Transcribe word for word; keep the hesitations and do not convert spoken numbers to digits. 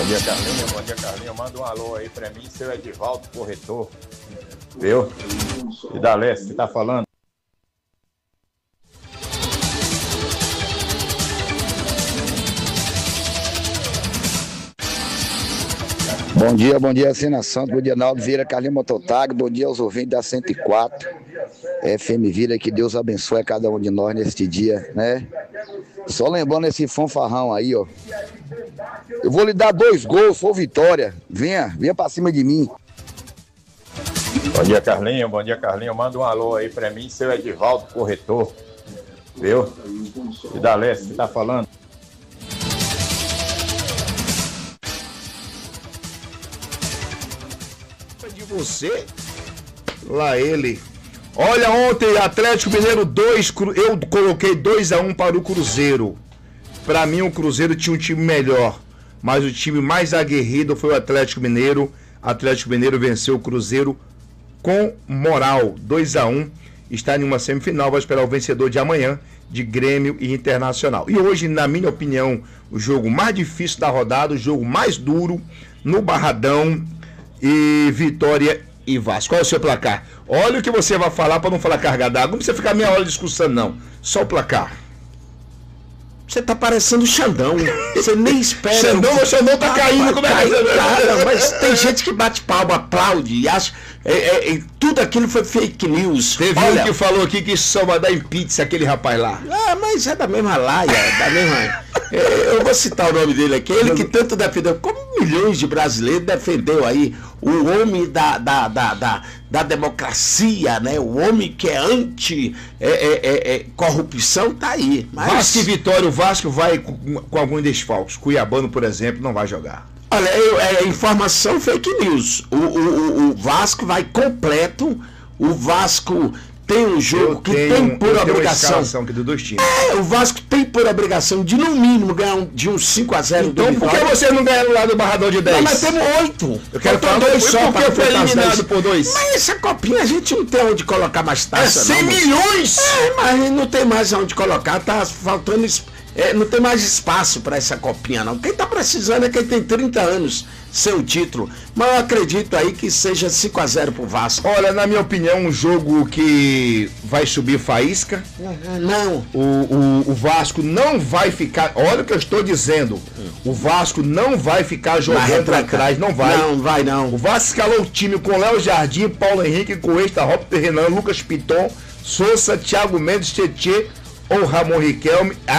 Bom dia, Carlinhos. Bom dia, Carlinhos. Manda um alô aí pra mim, seu Edivaldo, corretor. Viu? E da Leste, que tá falando? Bom dia, bom dia, Sena Santos, bom dia, Naldo Vieira, Carlinhos Mototag, bom dia aos ouvintes da cento e quatro, F M Vira, que Deus abençoe a cada um de nós neste dia, né? Só lembrando esse fanfarrão aí, ó. Eu vou lhe dar dois gols, for vitória. Venha, venha pra cima de mim. Bom dia, Carlinhos. Bom dia, Carlinhos. Manda um alô aí pra mim, seu Edivaldo, corretor. Viu? E da Leste, que tá falando? De você, lá ele. Olha, ontem Atlético Mineiro dois, eu coloquei dois a um para o Cruzeiro. Para mim o Cruzeiro tinha um time melhor, mas o time mais aguerrido foi o Atlético Mineiro. Atlético Mineiro venceu o Cruzeiro com moral, dois a um. Está em uma semifinal, vai esperar o vencedor de amanhã, de Grêmio e Internacional. E hoje, na minha opinião, o jogo mais difícil da rodada, o jogo mais duro, no Barradão, e Vitória e Vasco. Qual é o seu placar? Olha o que você vai falar para não falar carga d'água. Não precisa ficar meia hora discussando, não. Só o placar. Você tá parecendo o Xandão. Você nem espera. Xandão, o Xandão tá ah, caindo. Como é que é? Cara, mas tem gente que bate palma, aplaude e acha. É, é, é, tudo aquilo foi fake news. Teve Olha, um que falou aqui que só vai dar em pizza, aquele rapaz lá. Ah, mas é da mesma laia, da mesma. É, eu vou citar o nome dele aqui. Ele que tanto defendeu, como milhões de brasileiros defendeu aí o homem da, da, da, da, da democracia, né? O homem que é anti é, é, é, é, corrupção, tá aí. Mas... Vasco e Vitória, o Vasco vai com, com alguns desfalques. Cuiabano, por exemplo, não vai jogar. Olha, eu, é informação fake news. O, o, o Vasco vai completo. O Vasco tem um jogo eu que tenho, tem por eu obrigação. Tenho aqui de dois times. É, o Vasco tem por obrigação de no mínimo ganhar um, de uns cinco a zero. Então por que vocês não ganharam lá do Barradão de dez? Não, nós temos oito. Eu quero falar dois só. Por que foi eliminado por dois? Mas essa copinha a gente não tem onde colocar mais taça. É cem não, milhões! É, mas não tem mais onde colocar. Tá faltando. É, não tem mais espaço para essa copinha, não. Quem tá precisando é quem tem trinta anos sem o título. Mas eu acredito aí que seja cinco a zero pro Vasco. Olha, na minha opinião, um jogo que vai subir faísca. Não. O, o, o Vasco não vai ficar. Olha o que eu estou dizendo. O Vasco não vai ficar jogando pra trás. Não vai. Não, vai não. O Vasco escalou o time com Léo Jardim, Paulo Henrique, Cuesta, Robert Renan, Lucas Piton, Souza, Thiago Mendes, Tietê ou Ramon Riquelme.